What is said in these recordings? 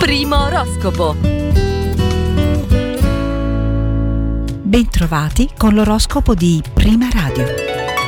Primo oroscopo. Bentrovati con l'oroscopo di Prima Radio.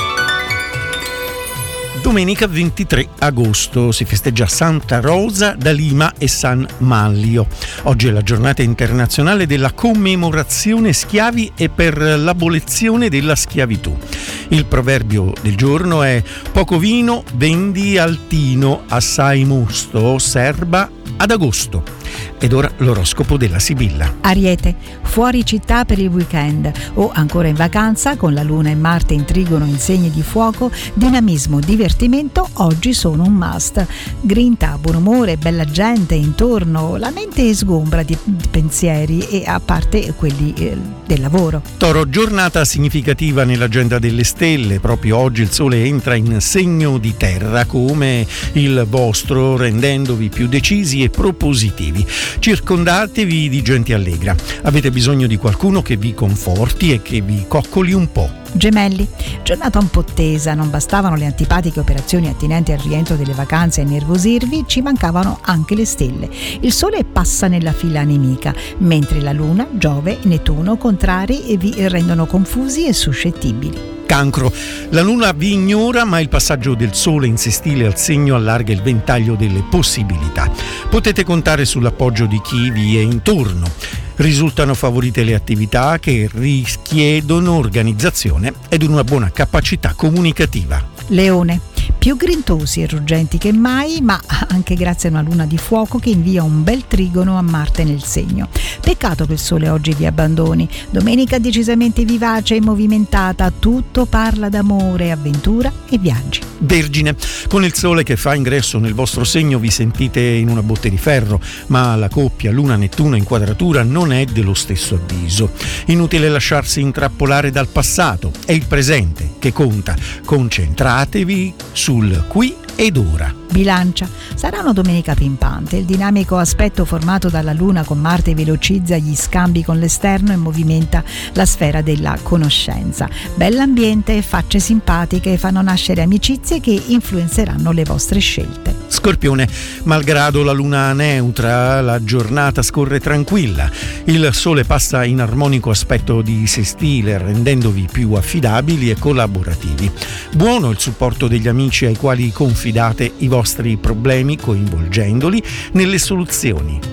Domenica 23 agosto si festeggia Santa Rosa da Lima e San Manlio. Oggi è la giornata internazionale della commemorazione schiavi e per l'abolizione della schiavitù. Il proverbio del giorno è: poco vino vendi al tino, assai mosto serba ad agosto. Ed ora l'oroscopo della Sibilla. Ariete, fuori città per il weekend o ancora in vacanza con la Luna e Marte in trigono in segni di fuoco, dinamismo, divertimento oggi sono un must. Grinta, buon umore, bella gente intorno, la mente sgombra di pensieri e a parte quelli del lavoro. Toro, giornata significativa nell'agenda delle stelle. Proprio oggi il sole entra in segno di terra come il vostro, rendendovi più decisi e propositivi. Circondatevi di gente allegra. Avete bisogno di qualcuno che vi conforti e che vi coccoli un po'. Gemelli, giornata un po' tesa, non bastavano le antipatiche operazioni attinenti al rientro delle vacanze a innervosirvi, ci mancavano anche le stelle. Il sole passa nella fila nemica, mentre la luna, Giove, Nettuno contrari vi rendono confusi e suscettibili. Cancro, la luna vi ignora, ma il passaggio del sole in sestile al segno allarga il ventaglio delle possibilità. Potete contare sull'appoggio di chi vi è intorno. Risultano favorite le attività che richiedono organizzazione ed una buona capacità comunicativa. Leone, più grintosi e ruggenti che mai, ma anche grazie a una luna di fuoco che invia un bel trigono a Marte nel segno. Peccato che il sole oggi vi abbandoni. Domenica decisamente vivace e movimentata, tutto parla d'amore, avventura e viaggi. Vergine, con il sole che fa ingresso nel vostro segno vi sentite in una botte di ferro, ma la coppia Luna-Nettuno in quadratura non è dello stesso avviso. Inutile lasciarsi intrappolare dal passato, è il presente che conta. Concentratevi sul qui ed ora. Bilancia, sarà una domenica pimpante. Il dinamico aspetto formato dalla Luna con Marte velocizza gli scambi con l'esterno e movimenta la sfera della conoscenza. Bell'ambiente e facce simpatiche fanno nascere amicizie che influenzeranno le vostre scelte. Scorpione, malgrado la luna neutra, la giornata scorre tranquilla. Il sole passa in armonico aspetto di sestile, rendendovi più affidabili e collaborativi. Buono il supporto degli amici ai quali confidate i vostri problemi, coinvolgendoli nelle soluzioni.